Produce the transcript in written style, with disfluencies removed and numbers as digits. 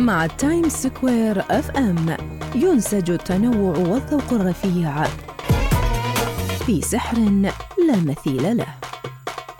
مع تايمز سكوير اف ام ينسج التنوع والذوق الرفيع في سحر لا مثيل له.